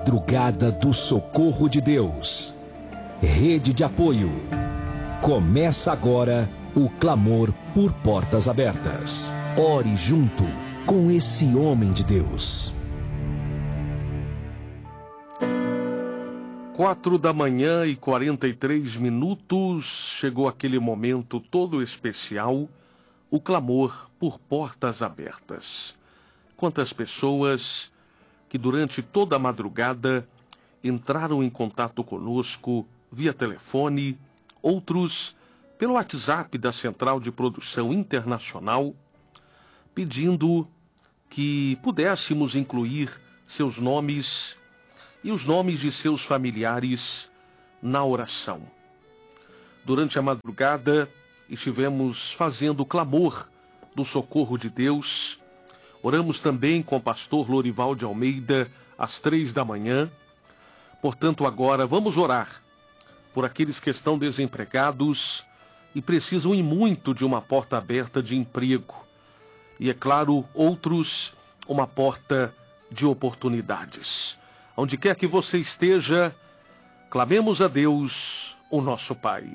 Madrugada do Socorro de Deus. Rede de apoio. Começa agora o clamor por portas abertas. Ore junto com esse homem de Deus. 4h43, chegou aquele momento todo especial, o clamor por portas abertas. Quantas pessoas que durante toda a madrugada entraram em contato conosco via telefone, outros pelo WhatsApp da Central de Produção Internacional, pedindo que pudéssemos incluir seus nomes e os nomes de seus familiares na oração. Durante a madrugada, estivemos fazendo o clamor do socorro de Deus. Oramos também com o pastor Lorival de Almeida às 3h. Portanto, agora vamos orar por aqueles que estão desempregados e precisam e muito de uma porta aberta de emprego. E, é claro, outros, uma porta de oportunidades. Onde quer que você esteja, clamemos a Deus, o nosso Pai.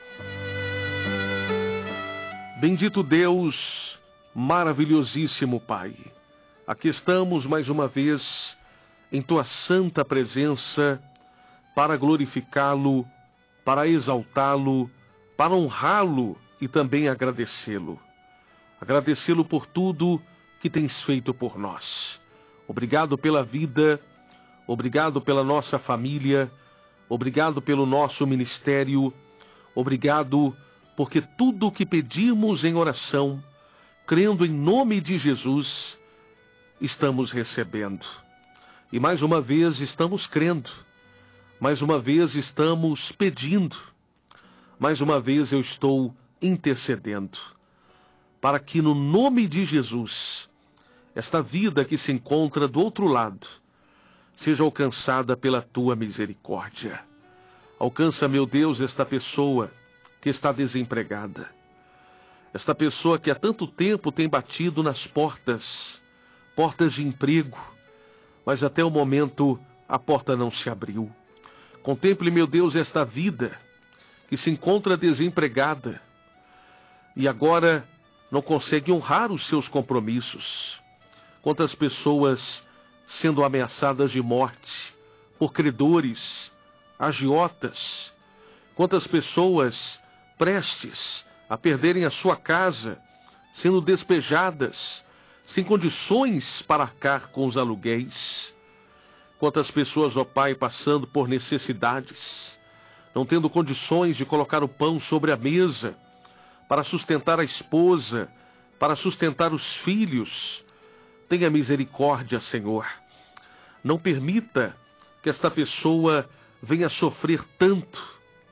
Bendito Deus, maravilhosíssimo Pai. Aqui estamos mais uma vez em Tua santa presença para glorificá-lo, para exaltá-lo, para honrá-lo e também agradecê-lo. Agradecê-lo por tudo que tens feito por nós. Obrigado pela vida. Obrigado pela nossa família, obrigado pelo nosso ministério, obrigado porque tudo o que pedimos em oração, crendo em nome de Jesus, estamos recebendo. E mais uma vez estamos crendo, mais uma vez estamos pedindo, mais uma vez eu estou intercedendo, para que no nome de Jesus, esta vida que se encontra do outro lado, seja alcançada pela Tua misericórdia. Alcança, meu Deus, esta pessoa que está desempregada. Esta pessoa que há tanto tempo tem batido nas portas de emprego, mas até o momento a porta não se abriu. Contemple, meu Deus, esta vida que se encontra desempregada e agora não consegue honrar os seus compromissos. Quantas pessoas sendo ameaçadas de morte por credores, agiotas. Quantas pessoas prestes a perderem a sua casa, sendo despejadas, sem condições para arcar com os aluguéis. Quantas pessoas, ó Pai, passando por necessidades, não tendo condições de colocar o pão sobre a mesa, para sustentar a esposa, para sustentar os filhos. Tenha misericórdia, Senhor. Não permita que esta pessoa venha sofrer tanto,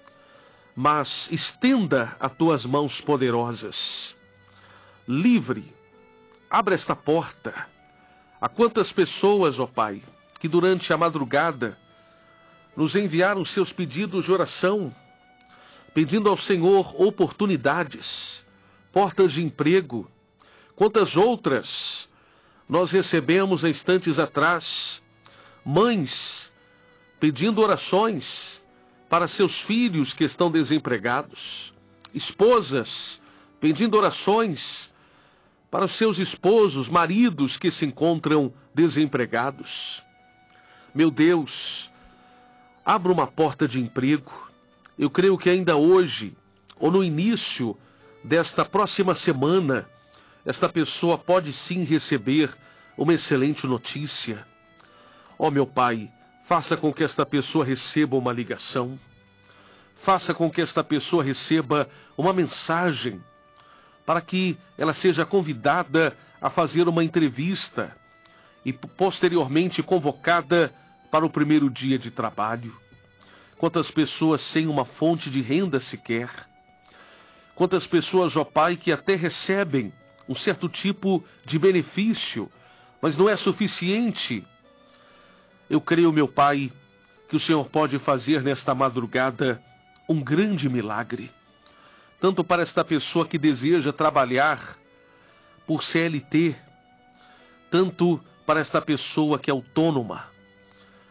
mas estenda as Tuas mãos poderosas. Livre, abra esta porta. A quantas pessoas, ó Pai, que durante a madrugada nos enviaram seus pedidos de oração, pedindo ao Senhor oportunidades, portas de emprego. Quantas outras nós recebemos há instantes atrás, mães pedindo orações para seus filhos que estão desempregados, esposas pedindo orações para os seus esposos, maridos que se encontram desempregados. Meu Deus, abra uma porta de emprego. Eu creio que ainda hoje, ou no início desta próxima semana, esta pessoa pode sim receber uma excelente notícia. Ó meu Pai, faça com que esta pessoa receba uma ligação. Faça com que esta pessoa receba uma mensagem, para que ela seja convidada a fazer uma entrevista e posteriormente convocada para o primeiro dia de trabalho. Quantas pessoas sem uma fonte de renda sequer. Quantas pessoas, ó Pai, que até recebem um certo tipo de benefício, mas não é suficiente. Eu creio, meu Pai, que o Senhor pode fazer nesta madrugada um grande milagre. Tanto para esta pessoa que deseja trabalhar por CLT, tanto para esta pessoa que é autônoma,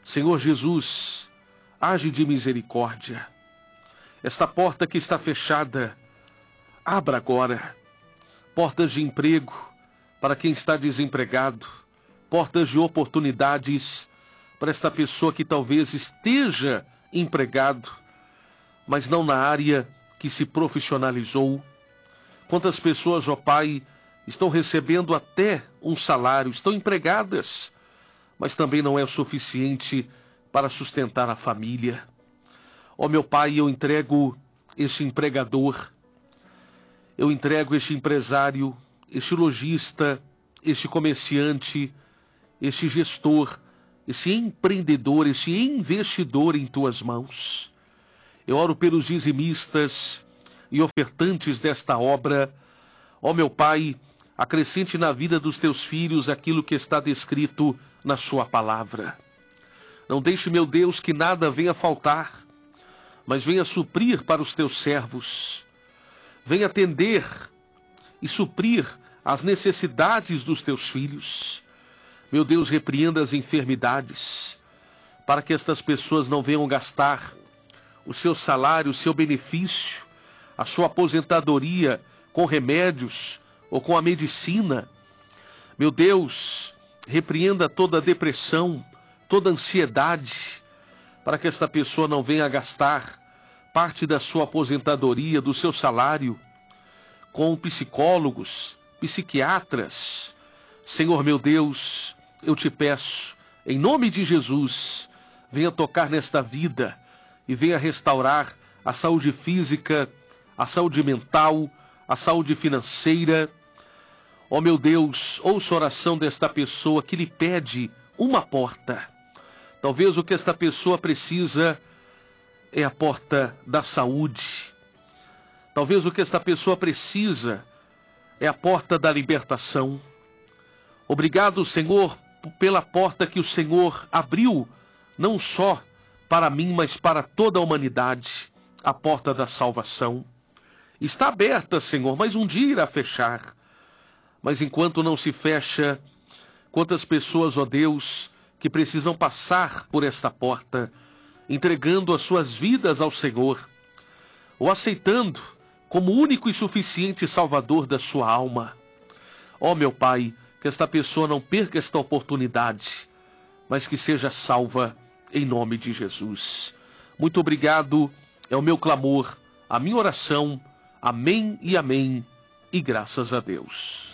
Senhor Jesus, age de misericórdia. Esta porta que está fechada, abra agora. Portas de emprego para quem está desempregado. Portas de oportunidades para esta pessoa que talvez esteja empregado, mas não na área que se profissionalizou. Quantas pessoas, ó Pai, estão recebendo até um salário, estão empregadas, mas também não é o suficiente para sustentar a família. Ó meu Pai, eu entrego este empregador, eu entrego este empresário, este lojista, este comerciante, este gestor, esse empreendedor, esse investidor em tuas mãos. Eu oro pelos dizimistas e ofertantes desta obra. Ó meu Pai, acrescente na vida dos teus filhos aquilo que está descrito na sua palavra. Não deixe, meu Deus, que nada venha faltar, mas venha suprir para os teus servos. Venha atender e suprir as necessidades dos teus filhos. Meu Deus, repreenda as enfermidades, para que estas pessoas não venham gastar o seu salário, o seu benefício, a sua aposentadoria com remédios ou com a medicina. Meu Deus, repreenda toda a depressão, toda a ansiedade, para que esta pessoa não venha gastar parte da sua aposentadoria, do seu salário, com psicólogos, psiquiatras. Senhor meu Deus, eu te peço, em nome de Jesus, venha tocar nesta vida e venha restaurar a saúde física, a saúde mental, a saúde financeira. Ó meu Deus, ouça a oração desta pessoa que lhe pede uma porta. Talvez o que esta pessoa precisa é a porta da saúde. Talvez o que esta pessoa precisa é a porta da libertação. Obrigado, Senhor, pela porta que o Senhor abriu, não só para mim, mas para toda a humanidade, a porta da salvação. Está aberta, Senhor, mas um dia irá fechar. Mas enquanto não se fecha, quantas pessoas, ó Deus, que precisam passar por esta porta, entregando as suas vidas ao Senhor, ou aceitando como único e suficiente Salvador da sua alma. Ó meu Pai, que esta pessoa não perca esta oportunidade, mas que seja salva em nome de Jesus. Muito obrigado, é o meu clamor, a minha oração. Amém e amém, e graças a Deus.